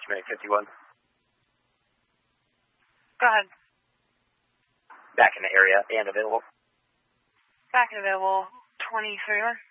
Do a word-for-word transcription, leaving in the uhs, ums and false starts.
May fifty-one. Go ahead. Back in the area and available. Back and available. twenty-three.